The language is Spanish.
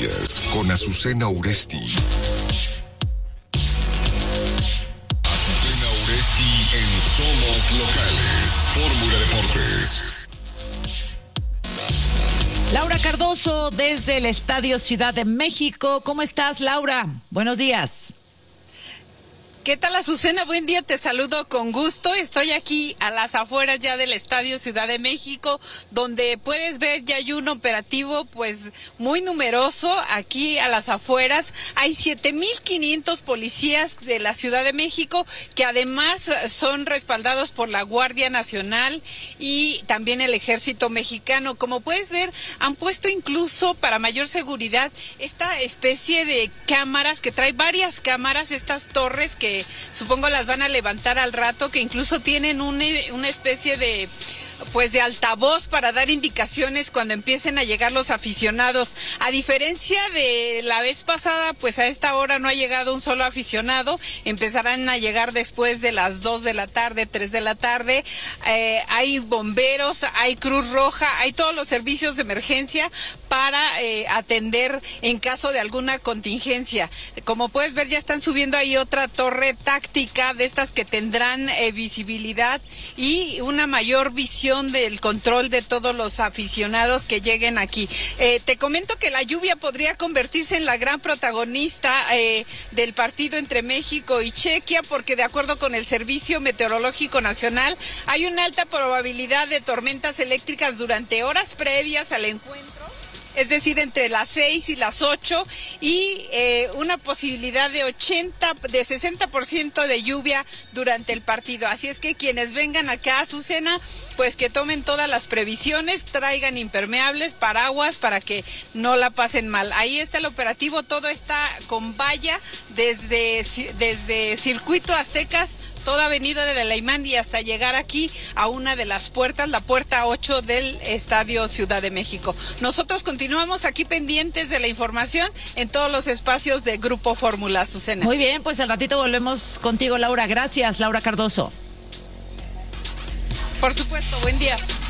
Noticias con Azucena Uresti. Azucena Uresti en Somos Locales. Fórmula Deportes. Laura Cardoso desde el Estadio Ciudad de México. ¿Cómo estás, Laura? Buenos días. ¿Qué tal, Azucena? Buen día, te saludo con gusto. Estoy aquí a las afueras ya del Estadio Ciudad de México, donde puedes ver ya hay un operativo pues muy numeroso aquí a las afueras. Hay 7,500 policías de la Ciudad de México que además son respaldados por la Guardia Nacional y también el Ejército Mexicano. Como puedes ver, han puesto incluso para mayor seguridad esta especie de cámaras que trae varias cámaras, estas torres que supongo las van a levantar al rato, que incluso tienen una especie de altavoz para dar indicaciones cuando empiecen a llegar los aficionados. A diferencia de la vez pasada, pues a esta hora no ha llegado un solo aficionado. Empezarán a llegar después de las 2 de la tarde, 3 de la tarde. Hay bomberos, hay Cruz Roja, hay todos los servicios de emergencia para atender en caso de alguna contingencia. Como puedes ver, ya están subiendo ahí otra torre táctica de estas que tendrán visibilidad y una mayor visión del control de todos los aficionados que lleguen aquí. Te comento que la lluvia podría convertirse en la gran protagonista del partido entre México y Chequia, porque de acuerdo con el Servicio Meteorológico Nacional hay una alta probabilidad de tormentas eléctricas durante horas previas al encuentro, es decir, entre las 6 y las 8, y una posibilidad de 60% de lluvia durante el partido. Así es que quienes vengan acá a Azucena, pues que tomen todas las previsiones, traigan impermeables, paraguas, para que no la pasen mal. Ahí está el operativo, todo está con valla desde Circuito Aztecas, toda avenida de Delaimán y hasta llegar aquí a una de las puertas, la puerta 8 del Estadio Ciudad de México. Nosotros continuamos aquí pendientes de la información en todos los espacios de Grupo Fórmula, Azucena. Muy bien, pues al ratito volvemos contigo, Laura. Gracias, Laura Cardoso. Por supuesto, buen día.